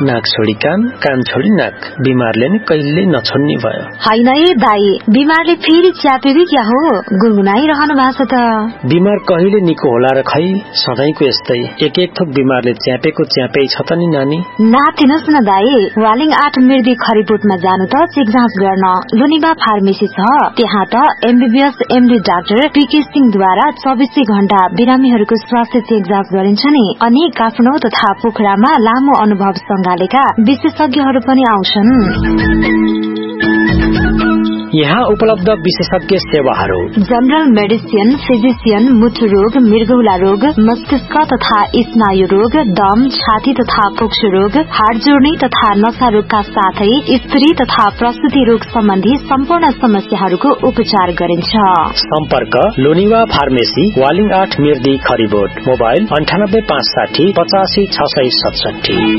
नाक छोडी कान, कान छोडी नाक, बिमारले नि कहिल्यै नछोड्ने भयो। हैन ए दाई, बिमारले फेरि च्यापेको क्या हो? गुनगुनाइरहनु भएको छ त। बिमार कहिले निको होला र खै, सधैँको यस्तै एक थोक बिमारले च्यापेको च्यापै छ त नि नानी। नातिनुहोस् न दाई, वालिङ 8 मिर्दी खरिबोटमा जानु त चेक जाँच गर्न। लुनिबा फार्मेसी छ, त्यहाँ त एमबीबीएस एमडी डाक्टर पीके सिंहद्वारा 24 घण्टा बिरामीहरूको स्वास्थ्य चेक जाँच गरिन्छ नि। अनि काठमाडौँ तथा पोखरामा लामो अनुभव सँगालेका विशेषज्ञहरू पनि आउँछन्। यहाँ उपलब्ध विशेषज्ञ सेवाहरू: जनरल मेडिसिन, फिजिशियन, मुटु रोग, मृगौला रोग, मस्तिष्क तथा स्नायु रोग, दम, छाती तथा फोक्सो रोग, हाड जोड्ने तथा नसा रोगका साथै स्त्री तथा प्रसूति रोग सम्बन्धी सम्पूर्ण समस्याहरूको उपचार गरिन्छ। सम्पर्क लोनिवा फार्मेसी, वालिङ 8 मिर्दी खरिबोट। मोबाइल 9856 85 667।